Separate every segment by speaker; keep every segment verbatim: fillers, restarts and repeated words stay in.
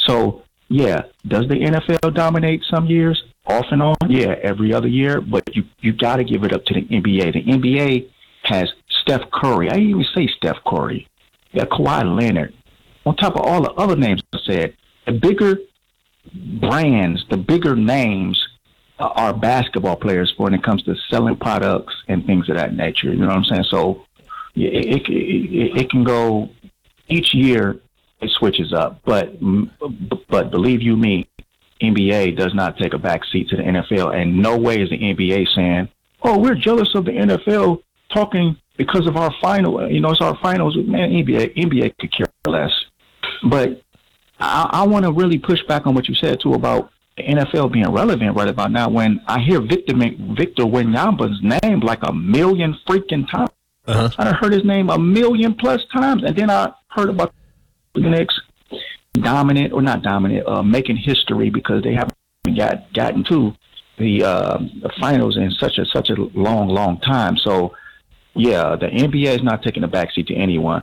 Speaker 1: So, yeah, does the N F L dominate some years? Off and on? Yeah, every other year. But you you got to give it up to the N B A. The N B A has Steph Curry. I didn't even say Steph Curry. You got Kawhi Leonard. On top of all the other names I said, the bigger brands, the bigger names uh, are basketball players when it comes to selling products and things of that nature. You know what I'm saying? So it, it, it, it can go each year. It switches up, but but believe you me, N B A does not take a back seat to the N F L, and no way is the N B A saying, "Oh, we're jealous of the N F L talking because of our final." You know, it's our finals. Man, N B A N B A could care less. But I, I want to really push back on what you said too about the N F L being relevant right about now. When I hear Victor Victor Wembanyama's name like a million freaking times, uh-huh. I heard his name a million plus times, and then I heard about the Knicks dominant or not dominant, uh, making history because they haven't got gotten to the, uh, the finals in such a such a long, long time. So, yeah, the N B A is not taking a backseat to anyone.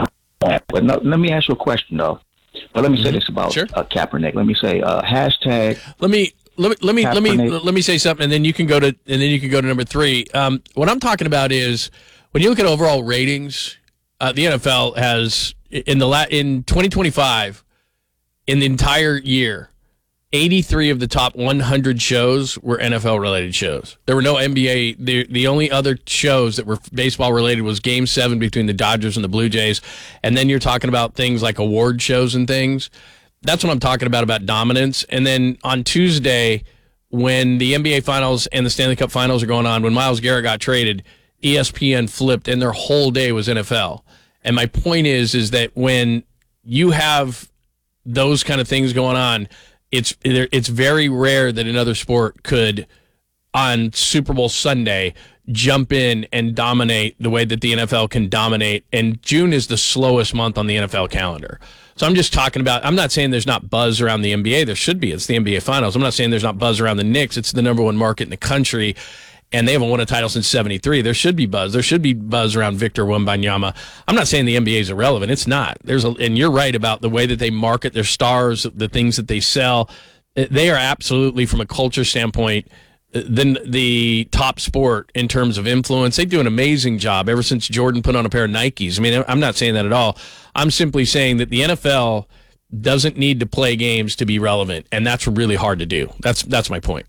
Speaker 1: But no, let me ask you a question though. But let me say this about
Speaker 2: sure.
Speaker 1: uh, Kaepernick. Let me say uh, hashtag.
Speaker 2: Let me let me let me
Speaker 1: Kaepernick.
Speaker 2: let me let me say something, and then you can go to and then you can go to number three. Um, what I'm talking about is when you look at overall ratings, uh, the N F L has. In the la- in twenty twenty-five, in the entire year, eighty-three of the top one hundred shows were N F L-related shows. There were no N B A. The, the only other shows that were baseball-related was Game seven between the Dodgers and the Blue Jays. And then you're talking about things like award shows and things. That's what I'm talking about, about dominance. And then on Tuesday, when the N B A Finals and the Stanley Cup Finals are going on, when Myles Garrett got traded, E S P N flipped, and their whole day was N F L. And my point is, is that when you have those kind of things going on, it's it's very rare that another sport could, on Super Bowl Sunday, jump in and dominate the way that the N F L can dominate. And June is the slowest month on the N F L calendar. So I'm just talking about, I'm not saying there's not buzz around the N B A. There should be. It's the N B A Finals. I'm not saying there's not buzz around the Knicks. It's the number one market in the country. And they haven't won a title since seventy-three. There should be buzz. There should be buzz around Victor Wembanyama. I'm not saying the N B A is irrelevant. It's not. There's a, and you're right about the way that they market their stars, the things that they sell. They are absolutely, from a culture standpoint, the, the top sport in terms of influence. They do an amazing job ever since Jordan put on a pair of Nikes. I mean, I'm not saying that at all. I'm simply saying that the N F L doesn't need to play games to be relevant, and that's really hard to do. That's that's my point.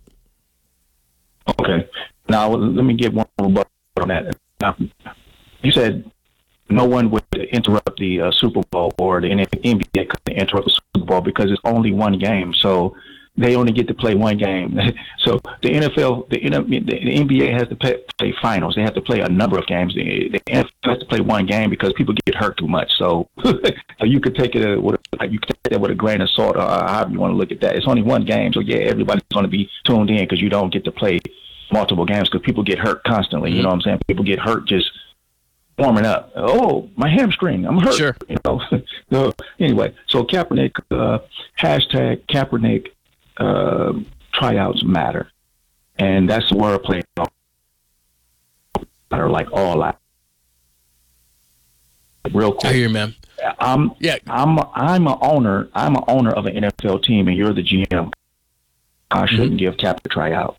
Speaker 1: Okay. Now, let me get one more on that. Now, you said no one would interrupt the uh, Super Bowl, or the N B A couldn't interrupt the Super Bowl because it's only one game. So they only get to play one game. So the N F L, the, the N B A has to play, play finals. They have to play a number of games. The, the N F L has to play one game because people get hurt too much. So you could take it with a, you could take that with a grain of salt, or however you want to look at that. It's only one game, so yeah, everybody's going to be tuned in because you don't get to play multiple games because people get hurt constantly. You know what I'm saying? People get hurt just warming up. Oh, my hamstring, I'm hurt.
Speaker 2: Sure.
Speaker 1: You know. So anyway, so Kaepernick, uh, hashtag Kaepernick uh, tryouts matter, and that's the wordplay. Matter like all that. Real quick.
Speaker 2: I hear you, man.
Speaker 1: I'm
Speaker 2: yeah.
Speaker 1: I'm I'm an owner. I'm an owner of an N F L team, and you're the G M. I shouldn't mm-hmm. give Kaepernick a tryout.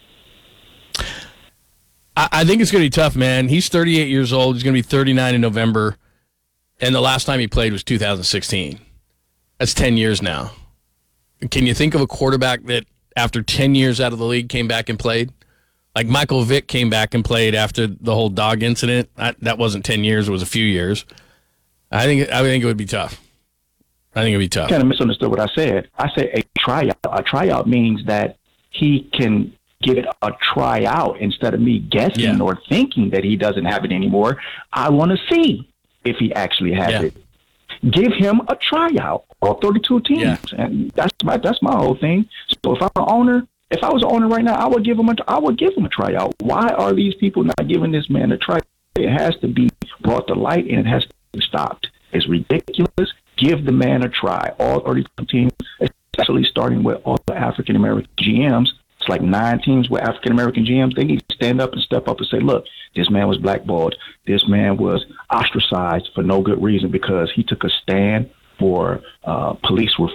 Speaker 2: I think it's going to be tough, man. He's thirty-eight years old. He's going to be thirty-nine in November. And the last time he played was two thousand sixteen. That's ten years now. Can you think of a quarterback that after ten years out of the league came back and played? Like Michael Vick came back and played after the whole dog incident. I, that wasn't ten years. It was a few years. I think I think it would be tough. I think it would be tough.
Speaker 1: You kind of misunderstood what I said. I said a tryout. A tryout means that he can give it a tryout instead of me guessing yeah. or thinking that he doesn't have it anymore. I want to see if he actually has yeah. it. Give him a tryout. All thirty-two teams, yeah. and that's my that's my whole thing. So if I'm an owner, if I was an owner right now, I would give him a I would give him a tryout. Why are these people not giving this man a tryout? It has to be brought to light, and it has to be stopped. It's ridiculous. Give the man a try. All thirty-two teams, especially starting with all the African American G Ms. It's like nine teams with African American G Ms. They need to stand up and step up and say, look, this man was blackballed. This man was ostracized for no good reason because he took a stand for uh, police reform.